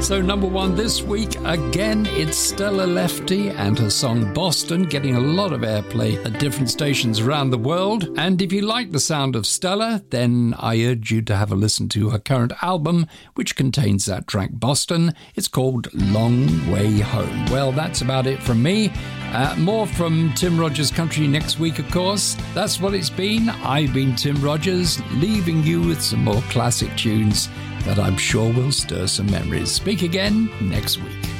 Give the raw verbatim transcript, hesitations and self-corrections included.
So number one this week, again, it's Stella Lefty and her song Boston, getting a lot of airplay at different stations around the world. And if you like the sound of Stella, then I urge you to have a listen to her current album, which contains that track Boston. It's called Long Way Home. Well, that's about it from me. Uh, more from Tim Rogers Country next week, of course. That's what it's been. I've been Tim Rogers, leaving you with some more classic tunes that I'm sure will stir some memories. Speak again next week.